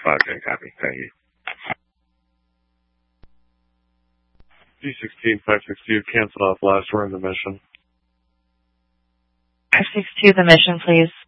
Okay, copy. Thank you. D16-562, cancel off last. We're in the mission. 562, the mission, please.